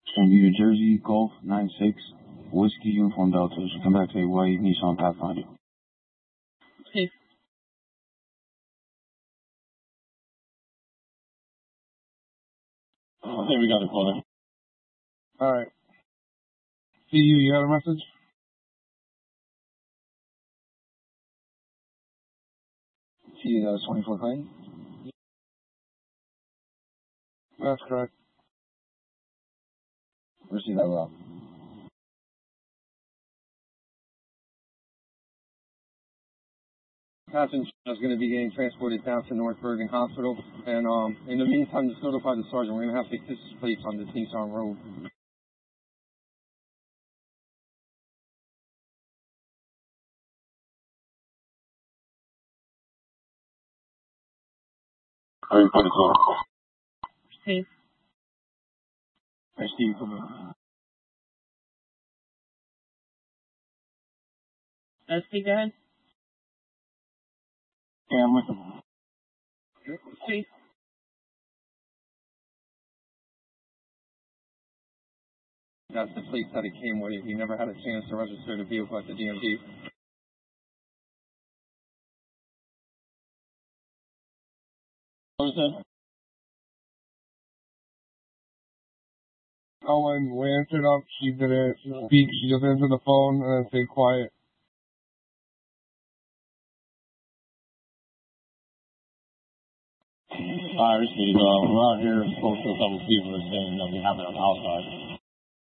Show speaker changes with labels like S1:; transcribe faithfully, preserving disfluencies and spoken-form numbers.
S1: Gonna be New Jersey Golf nine six Whiskey Uniform Delta. Should come back to a white Nissan Pathfinder.
S2: Okay.
S1: I think we got a caller.
S3: Alright. See you, you got a message?
S1: See you, that was twenty-four Clayton?
S3: That's correct.
S1: Receive that route.
S4: Passenger is going to be getting transported down to North Bergen Hospital, and um, in the meantime, just notify the sergeant. We're going to have to fix his plates on this Nissan Road.
S1: Are you put it on?
S2: Steve.
S1: Hey, Steve, come in.
S2: Uh, Steve, go ahead.
S1: Yeah, I'm with him.
S2: Steve.
S4: That's the plates that it came with. He never had a chance to register the vehicle at the D M V.
S1: What was that?
S3: Oh, when we answered up, she didn't speak. She just answered the phone and then stayed quiet.
S1: Alright, Steve, uh, we're out here close to a couple of people that's been, you know, be happening on the outside.